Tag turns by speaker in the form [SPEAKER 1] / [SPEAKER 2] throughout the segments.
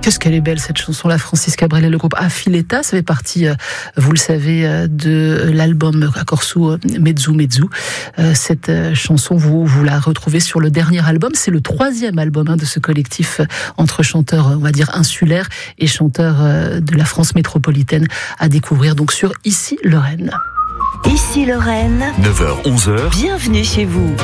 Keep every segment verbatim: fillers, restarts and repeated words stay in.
[SPEAKER 1] Qu'est-ce qu'elle est belle cette chanson-là, Francis Cabrel et le groupe Affiletta. Ça fait partie, euh, vous le savez, euh, de l'album Accorsu Mezzu Mezzu. Euh, cette euh, chanson, vous, vous la retrouvez sur le dernier album. C'est le troisième album hein, de ce collectif euh, entre chanteurs, on va dire, insulaires et chanteurs euh, de la France métropolitaine à découvrir donc sur Ici Lorraine.
[SPEAKER 2] Ici Lorraine,
[SPEAKER 3] neuf heures onze heures.
[SPEAKER 2] Bienvenue chez vous.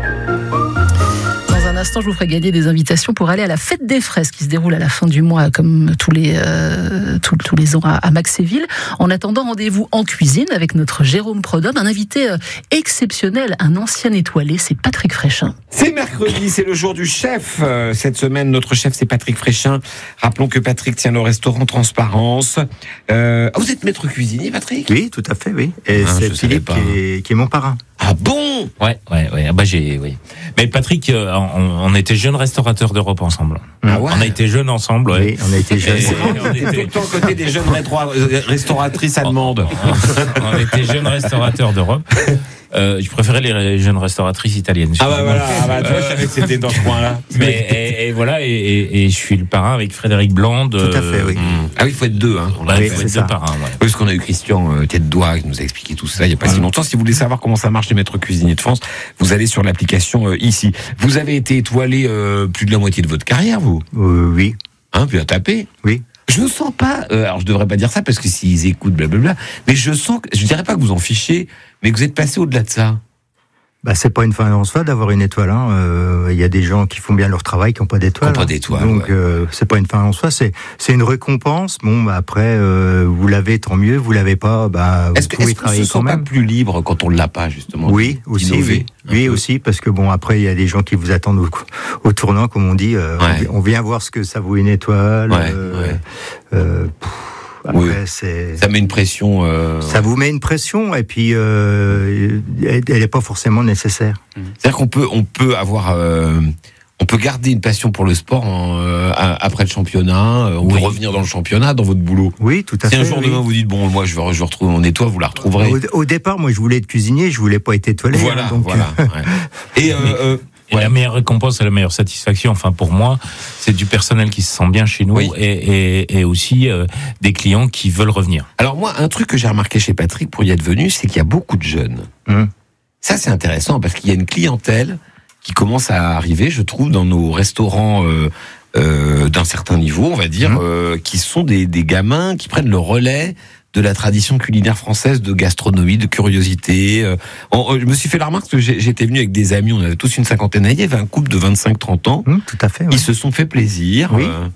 [SPEAKER 1] Dans un instant, je vous ferai gagner des invitations pour aller à la fête des fraises qui se déroule à la fin du mois, comme tous les, euh, tous, tous les ans à, à Maxéville. En attendant, rendez-vous en cuisine avec notre Jérôme Prodhomme, un invité euh, exceptionnel, un ancien étoilé, c'est Patrick Fréchin.
[SPEAKER 4] C'est mercredi, c'est le jour du chef. Euh, cette semaine, notre chef, c'est Patrick Fréchin. Rappelons que Patrick tient le restaurant Transparence. Euh, vous êtes maître cuisinier, Patrick ?
[SPEAKER 5] Oui, tout à fait, oui. Et
[SPEAKER 4] Ah,
[SPEAKER 5] c'est Philippe qui est, qui est mon parrain.
[SPEAKER 4] Ah bon ?
[SPEAKER 6] Ouais, ouais, ouais. Ah bah j'ai, oui. Mais Patrick, euh, on, on était jeunes restaurateurs d'Europe ensemble.
[SPEAKER 4] Ah ouais ?
[SPEAKER 6] On a été jeunes ensemble. Ouais.
[SPEAKER 5] Oui, on a été jeunes.
[SPEAKER 6] Et-
[SPEAKER 4] On
[SPEAKER 6] on
[SPEAKER 4] était tout
[SPEAKER 6] était-
[SPEAKER 4] le temps à côté des jeunes rétro- euh, restauratrices allemandes.
[SPEAKER 6] on était jeunes restaurateurs d'Europe. Euh, je préférais les jeunes restauratrices italiennes.
[SPEAKER 4] Ah bah voilà, ah bah, tu vois, je savais que c'était dans ce coin-là.
[SPEAKER 6] Mais et, et voilà, et, et, et je suis le parrain avec Frédéric Bland.
[SPEAKER 5] Tout à fait, oui.
[SPEAKER 4] Mmh. Ah oui, il faut être deux. Hein.
[SPEAKER 6] Ouais,
[SPEAKER 5] Oui,
[SPEAKER 6] il faut
[SPEAKER 5] c'est
[SPEAKER 6] être
[SPEAKER 5] ça.
[SPEAKER 6] deux parrains. Ouais.
[SPEAKER 4] Oui, parce qu'on a eu Christian euh, Tête d'Oie qui nous a expliqué tout ça il n'y a pas si longtemps. Si vous voulez savoir comment ça marche les maîtres cuisiniers de France, vous allez sur l'application euh, ici. Vous avez été étoilé euh, plus de la moitié de votre carrière, vous
[SPEAKER 5] Euh, oui,
[SPEAKER 4] Hein, puis à taper.
[SPEAKER 5] oui.
[SPEAKER 4] Je ne sens pas, euh, alors je devrais pas dire ça parce que s'ils écoutent blablabla, mais je sens, que, je dirais pas que vous en fichez, mais que vous êtes passé au-delà de ça.
[SPEAKER 5] Bah, c'est pas une fin en soi d'avoir une étoile. Hein. Euh, Il y a des gens qui font bien leur travail, qui n'ont pas d'étoile.
[SPEAKER 4] Qui ont pas
[SPEAKER 5] hein.
[SPEAKER 4] d'étoile,
[SPEAKER 5] Donc,
[SPEAKER 4] ouais.
[SPEAKER 5] euh, c'est pas une fin en soi. C'est c'est une récompense. Bon, bah, après, euh, vous l'avez, tant mieux. Vous l'avez pas, bah, vous
[SPEAKER 4] Est-ce que,
[SPEAKER 5] pouvez
[SPEAKER 4] est-ce qu'on
[SPEAKER 5] travailler
[SPEAKER 4] se
[SPEAKER 5] quand
[SPEAKER 4] sent pas
[SPEAKER 5] même.
[SPEAKER 4] plus libre quand on l'a pas justement
[SPEAKER 5] Oui, aussi,
[SPEAKER 4] d'innover
[SPEAKER 5] oui,
[SPEAKER 4] un
[SPEAKER 5] oui
[SPEAKER 4] peu.
[SPEAKER 5] aussi, parce que bon, après, il y a des gens qui vous attendent au, au tournant, comme on dit. Euh,
[SPEAKER 4] Ouais.
[SPEAKER 5] on, on vient voir ce que ça vaut une étoile.
[SPEAKER 4] Ouais,
[SPEAKER 5] euh,
[SPEAKER 4] ouais.
[SPEAKER 5] euh, pff, après,
[SPEAKER 4] Oui.
[SPEAKER 5] c'est.
[SPEAKER 4] Ça met une pression. Euh...
[SPEAKER 5] Ça vous met une pression et puis euh, elle n'est pas forcément nécessaire.
[SPEAKER 4] C'est-à-dire qu'on peut, on peut avoir, euh, on peut garder une passion pour le sport en, euh, après le championnat. euh, On
[SPEAKER 6] Oui.
[SPEAKER 4] peut revenir dans le championnat, dans votre boulot.
[SPEAKER 5] Oui, tout à
[SPEAKER 4] Si
[SPEAKER 5] fait.
[SPEAKER 4] un jour
[SPEAKER 5] oui.
[SPEAKER 4] demain vous dites bon, moi je veux, je veux retrouver mon étoile, vous la retrouverez.
[SPEAKER 5] Au, au départ, moi, je voulais être cuisinier, je voulais pas être étoilé.
[SPEAKER 4] Voilà,
[SPEAKER 5] hein, donc,
[SPEAKER 4] voilà.
[SPEAKER 5] euh,
[SPEAKER 4] ouais. Et euh, euh,
[SPEAKER 6] Et
[SPEAKER 4] ouais.
[SPEAKER 6] la meilleure récompense et la meilleure satisfaction, enfin pour moi, c'est du personnel qui se sent bien chez nous
[SPEAKER 4] Oui.
[SPEAKER 6] et, et, et aussi euh, des clients qui veulent revenir.
[SPEAKER 4] alors moi, un truc que j'ai remarqué chez Patrick pour y être venu, c'est qu'il y a beaucoup de jeunes.
[SPEAKER 5] Hum.
[SPEAKER 4] Ça, c'est intéressant parce qu'il y a une clientèle qui commence à arriver, je trouve, dans nos restaurants euh, euh, d'un certain niveau, on va dire,
[SPEAKER 5] Mmh.
[SPEAKER 4] euh, qui sont des, des gamins qui prennent le relais de la tradition culinaire française, de gastronomie, de curiosité. Euh, on- je me suis fait la remarque parce que j'ai- j'étais venu avec des amis, on avait tous une cinquantaine d'années, il y avait un couple de vingt-cinq trente ans,
[SPEAKER 5] hum, tout à fait. ouais.
[SPEAKER 4] ils se sont fait plaisir.
[SPEAKER 5] Oui.
[SPEAKER 4] euh,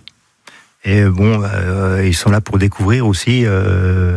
[SPEAKER 5] Et bon, euh, ils sont là pour découvrir aussi euh,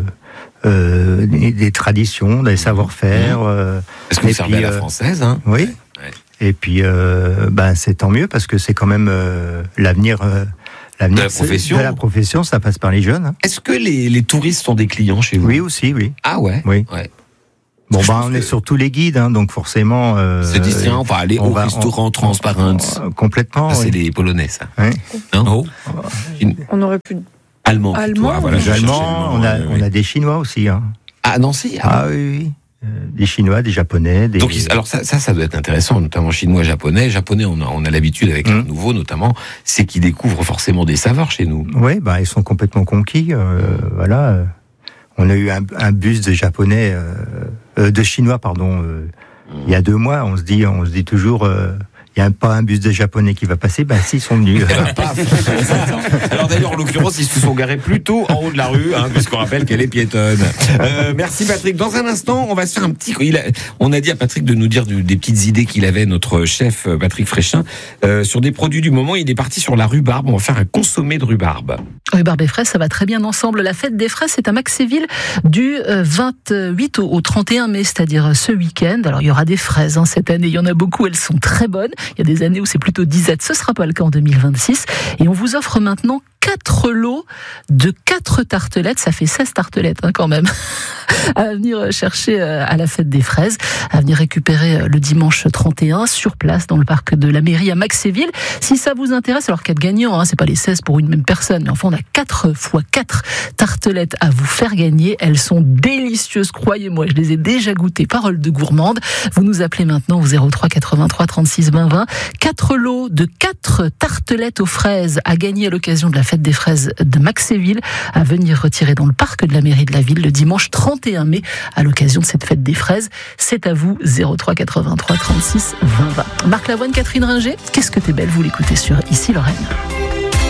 [SPEAKER 5] euh, des, des traditions, des savoir-faire. euh,
[SPEAKER 4] parce que vous
[SPEAKER 5] Et
[SPEAKER 4] servez
[SPEAKER 5] puis,
[SPEAKER 4] à la
[SPEAKER 5] euh,
[SPEAKER 4] française, hein.
[SPEAKER 5] oui.
[SPEAKER 4] Ouais.
[SPEAKER 5] Et puis, euh, ben, c'est tant mieux parce que c'est quand même euh, l'avenir. Euh, l'avenir
[SPEAKER 4] De la
[SPEAKER 5] c'est-
[SPEAKER 4] profession.
[SPEAKER 5] De la profession, ça passe par les jeunes. hein.
[SPEAKER 4] Est-ce que les, les touristes sont des clients chez vous?
[SPEAKER 5] Oui, aussi, oui.
[SPEAKER 4] Ah ouais.
[SPEAKER 5] Oui.
[SPEAKER 4] Ouais.
[SPEAKER 5] Bon,
[SPEAKER 4] Je
[SPEAKER 5] ben,
[SPEAKER 4] pense
[SPEAKER 5] on
[SPEAKER 4] que-
[SPEAKER 5] est sur tous les guides, hein, donc forcément. Euh,
[SPEAKER 4] Se disent tiens, on va aller
[SPEAKER 5] on
[SPEAKER 4] au
[SPEAKER 5] va-
[SPEAKER 4] restaurant
[SPEAKER 5] on-
[SPEAKER 4] Transparence.
[SPEAKER 5] euh, complètement.
[SPEAKER 4] Ça, c'est
[SPEAKER 5] oui.
[SPEAKER 4] les Polonais, ça.
[SPEAKER 5] Ouais.
[SPEAKER 4] Non
[SPEAKER 6] Oh.
[SPEAKER 7] On aurait pu.
[SPEAKER 4] Allemand. plutôt.
[SPEAKER 7] Allemand,
[SPEAKER 4] Ah, voilà,
[SPEAKER 7] oui.
[SPEAKER 4] je cherchais
[SPEAKER 5] Allemands,
[SPEAKER 4] le nom,
[SPEAKER 5] on a,
[SPEAKER 4] ouais,
[SPEAKER 5] on
[SPEAKER 4] ouais.
[SPEAKER 5] a des Chinois aussi. Hein.
[SPEAKER 4] Ah, Nancy. Ah,
[SPEAKER 5] Ah oui, oui. Euh, des Chinois, des Japonais. Des...
[SPEAKER 4] Donc, ils- alors ça, ça, ça doit être intéressant, notamment chinois, japonais. Japonais, on a, on a l'habitude avec
[SPEAKER 5] Mm.
[SPEAKER 4] un nouveau, notamment, c'est qu'ils découvrent forcément des saveurs chez nous.
[SPEAKER 5] Oui, bah, ils sont complètement conquis. Euh, voilà. euh. On a eu un, un bus de Japonais, euh, euh, de Chinois, pardon, euh, il y a deux mois. On se dit, on se dit toujours, euh, il n'y a pas un bus de Japonais qui va passer. Ben, si, ils sont venus.
[SPEAKER 4] Eh ben, paf. Alors d'ailleurs, en l'occurrence, ils se sont garés plutôt en haut de la rue, hein, puisqu'on rappelle qu'elle est piétonne. Euh, merci Patrick. Dans un instant, on va se faire un petit. Il a... On a dit à Patrick de nous dire du, des petites idées qu'il avait, notre chef euh, Patrick Fréchin, euh, sur des produits du moment. Il est parti sur la rhubarbe. On va faire un consommé de rhubarbe.
[SPEAKER 1] Rhubarbe et fraises, ça va très bien ensemble. La fête des fraises, c'est à Maxéville du euh, vingt-huit au, au trente et un mai, c'est-à-dire ce week-end. Alors, il y aura des fraises hein, cette année. Il y en a beaucoup, elles sont très bonnes. Il y a des années où c'est plutôt disette. Ce ne sera pas le cas en deux mille vingt-six. Et on vous offre maintenant quatre lots de quatre tartelettes. Ça fait seize tartelettes hein, quand même. À venir chercher à la fête des fraises, à venir récupérer le dimanche trente et un sur place dans le parc de la mairie à Maxéville. Si ça vous intéresse, alors quatre gagnants, hein, c'est pas les seize pour une même personne, mais enfin on a quatre fois quatre tartelettes à vous faire gagner. Elles sont délicieuses, croyez-moi, je les ai déjà goûtées. Parole de gourmande. Vous nous appelez maintenant au zéro trois quatre-vingt-trois trente-six vingt vingt. quatre lots de quatre tartelettes aux fraises à gagner à l'occasion de la fête fête des fraises de Maxéville à venir retirer dans le parc de la mairie de la ville le dimanche trente et un mai à l'occasion de cette fête des fraises. C'est à vous, zéro trois quatre-vingt-trois trente-six vingt vingt. Marc Lavoine, Catherine Ringer, qu'est-ce que t'es belle, vous l'écoutez sur Ici Lorraine.